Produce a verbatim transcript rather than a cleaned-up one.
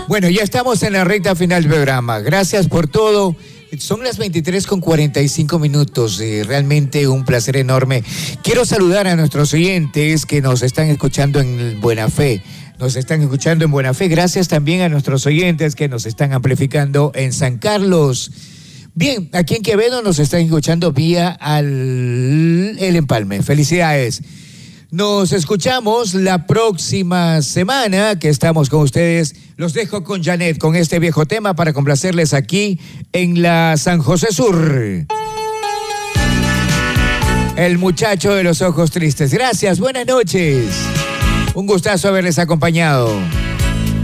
Bueno, ya estamos en la recta final del programa. Gracias por todo. Son las veintitrés con cuarenta y cinco minutos. Eh, realmente un placer enorme. Quiero saludar a nuestros oyentes que nos están escuchando en Buena Fe. Nos están escuchando en Buena Fe. Gracias también a nuestros oyentes que nos están amplificando en San Carlos. Bien, aquí en Quevedo nos están escuchando vía al El Empalme. Felicidades. Nos escuchamos la próxima semana que estamos con ustedes. Los dejo con Janet, con este viejo tema para complacerles aquí en la San José Sur. El muchacho de los ojos tristes. Gracias, buenas noches. Un gustazo haberles acompañado.